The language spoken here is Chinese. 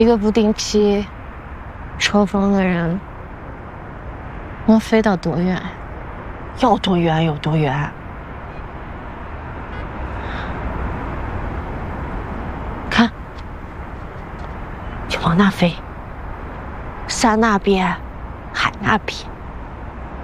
一个不定期抽风的人，能飞到多远？ 有多远有多远。看，就往那飞，山那边，海那边。